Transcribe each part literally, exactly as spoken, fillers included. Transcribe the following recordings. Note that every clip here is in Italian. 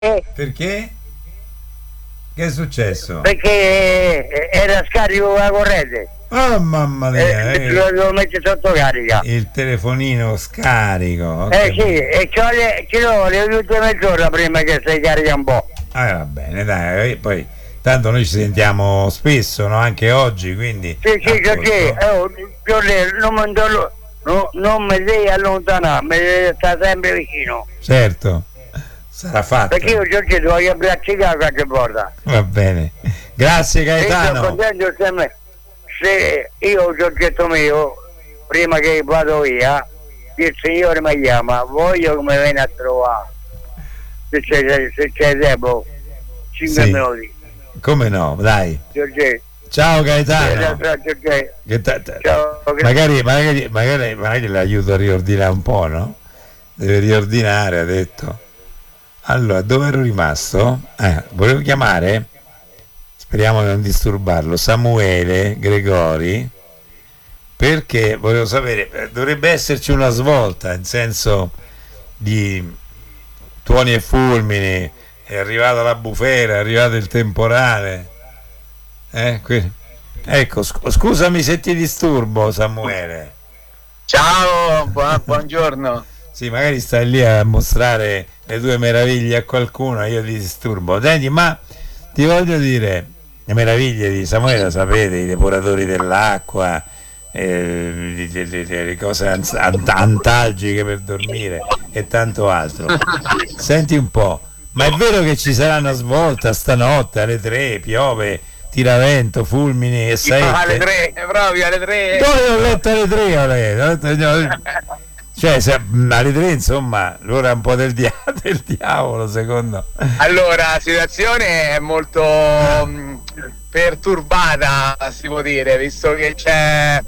Perché? Che è successo? Perché era scarico la corrente. Oh mamma mia, eh, eh, lo devo mettere sotto carica. il telefonino scarico. Eh ok. sì, e ci vuole le ultime mezz'ora prima che si carica un po'. Ah, va bene, dai, poi tanto noi ci sentiamo spesso, no? Anche oggi, quindi. Sì, sì, a sì, sì. posto. Oh, Giorgio, non, mi do- no, non mi devi allontanare, mi devi stare sempre vicino. Certo, sarà fatto. Perché io Giorgio ti voglio abbracciare qualche volta. Va bene. Grazie E sono Gaetano. contento sempre. Se io Giorgetto mio, prima che vado via, il signore mi chiama, voglio che mi vieni a trovare. Se c'è, se c'è tempo, cinque Sì. minuti. Come no, dai. Giorgetto. Ciao Gaetano. Giorgetto. Che ta- ta- Ciao, che- magari, magari, magari, magari l'aiuto a riordinare un po', no? Deve riordinare, ha detto. Allora, dove ero rimasto? Eh, volevo chiamare, speriamo di non disturbarlo, Samuele Gregori, perché volevo sapere, eh, dovrebbe esserci una svolta, in senso di tuoni e fulmini, è arrivata la bufera, è arrivato il temporale. Eh, qui- Ecco, sc- scusami se ti disturbo, Samuele. Ciao, bu- buongiorno. Sì, magari stai lì a mostrare le tue meraviglie a qualcuno, io ti disturbo. Senti, ma ti voglio dire, le meraviglie di Samuele, lo sapete, i depuratori dell'acqua, eh, le, le- le- le cose ans- ant- antalgiche per dormire e tanto altro. Senti un po', ma è vero che ci sarà una svolta stanotte alle tre, piove, tiravento, fulmini e Alle saette? tre, proprio alle tre. Dove ho letto alle tre, ho letto, ho letto- cioè se, alle tre insomma l'ora è un po' del, dia- del diavolo secondo. Allora, la situazione è molto mh, perturbata, si può dire, visto che c'è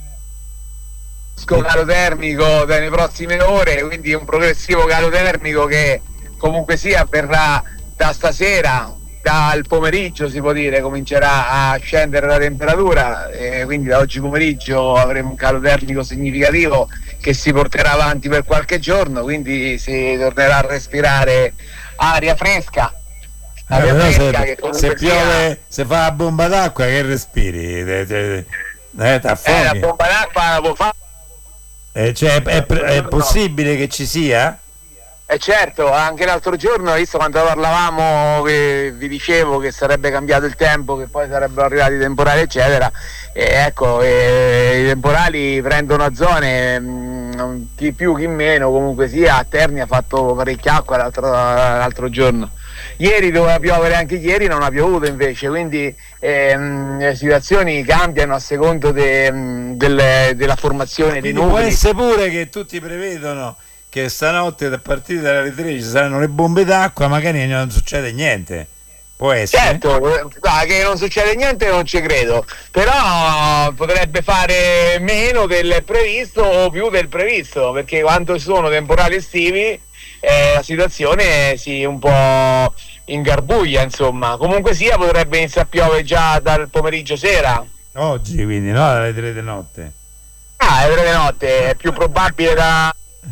un calo termico nelle prossime ore, quindi un progressivo calo termico che comunque sia avverrà da stasera, dal pomeriggio si può dire, comincerà a scendere la temperatura, e quindi da oggi pomeriggio avremo un calo termico significativo che si porterà avanti per qualche giorno, quindi si tornerà a respirare aria fresca. Aria Allora, fresca se, che comunque se piove, se fa la bomba d'acqua che respiri? Te- te- eh, sia, eh, la t'affochi? bomba d'acqua la può fare. Eh, cioè, è, è- è possibile che ci sia? E certo, anche l'altro giorno, visto quando parlavamo, che vi dicevo che sarebbe cambiato il tempo, che poi sarebbero arrivati i temporali eccetera, e ecco, e i temporali prendono a zone, mh, chi più chi meno, comunque sia. A Terni ha fatto parecchia acqua l'altro, l'altro giorno. Ieri doveva piovere, anche ieri non ha piovuto invece, quindi ehm, le situazioni cambiano a secondo de- mh, del- della formazione dei Quindi può nuvoli. essere pure che tutti prevedono che stanotte a partire dalle tre ci saranno le bombe d'acqua, magari non succede niente. Può essere? Certo, eh, ah, che non succede niente non ci credo, però potrebbe fare meno del previsto o più del previsto, perché quando ci sono temporali estivi eh, la situazione si un po' ingarbuglia, insomma. Comunque sia, potrebbe iniziare a piovere già dal pomeriggio sera. Oggi quindi, no? Alle tre di notte. Ah, alle tre di notte è più probabile da,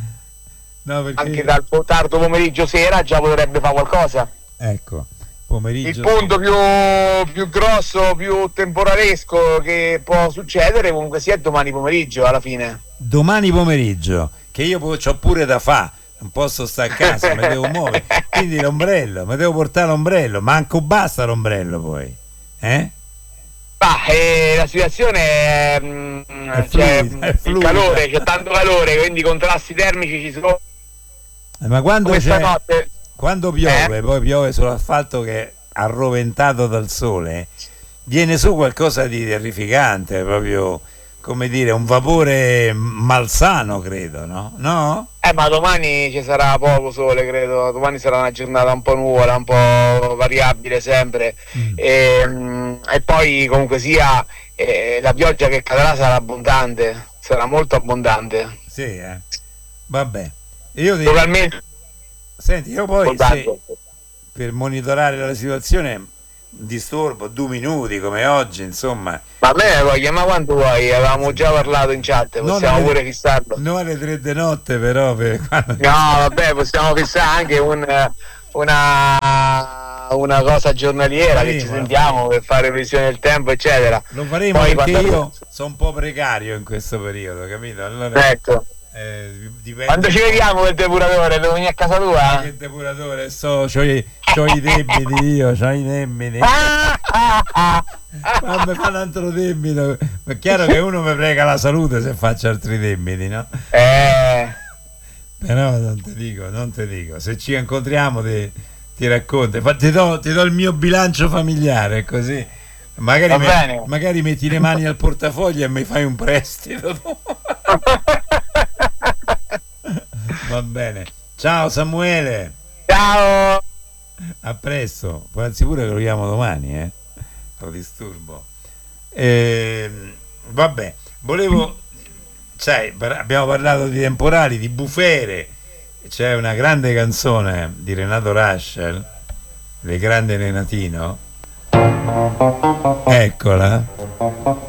No, perché... anche dal po- tardo pomeriggio sera già potrebbe fare qualcosa. Ecco, pomeriggio... Il punto più, più grosso, più temporalesco che può succedere comunque sia domani pomeriggio alla fine. Domani pomeriggio, che io ho pure da fa, non posso stare a casa, mi devo muovere, quindi l'ombrello, mi devo portare l'ombrello, manco basta l'ombrello poi, eh? Ah, eh, la situazione è, mm, È c'è fluida, è il fluida. calore, c'è tanto calore, quindi i contrasti termici ci sono. Eh, Ma quando, Questa c'è, notte quando piove, Eh? poi piove sull'asfalto che è arroventato dal sole, viene su qualcosa di terrificante, proprio, come dire, un vapore malsano, credo, no? No? Eh, ma domani ci sarà poco sole, credo. Domani sarà una giornata un po' nuvola, un po' variabile sempre. Mm. E, mm, e poi comunque sia, eh, la pioggia che cadrà sarà abbondante, sarà molto abbondante. Sì, eh. Vabbè. Io ti... Totalmente Senti, io poi se, abbondante. per monitorare la situazione disturbo due minuti come oggi, insomma. Ma a me puoi chiamare quando vuoi, avevamo già parlato in chat, Non possiamo alle- pure fissarlo. Non alle tre di notte, però per quando... No, vabbè, possiamo fissare anche un, una, una cosa giornaliera faremo, che ci sentiamo per fare visione del tempo, eccetera. Lo faremo Poi perché quando... io sono un po' precario in questo periodo, capito? Allora, ecco. eh, dipende Quando ci vediamo col depuratore, devo venire a casa tua? che depuratore, so, c'ho i, c'ho i debiti io, c'ho i debiti. Ma mi fa un altro debito. È chiaro che uno mi prega la salute se faccio altri debiti, no? Eh... Però non ti dico, non ti dico. Se ci incontriamo ti, ti racconto. Fa- Ti do, ti do il mio bilancio familiare, così. Magari, Va me- bene. magari metti le mani al portafoglio e mi fai un prestito. Va bene. Ciao Samuele. Ciao. A presto. Può darsi pure che lo chiamo domani, eh? Lo disturbo. Ehm, vabbè, volevo, sai, par- abbiamo parlato di temporali, di bufere. C'è una grande canzone di Renato Rascel, Le grande Renatino. Eccola.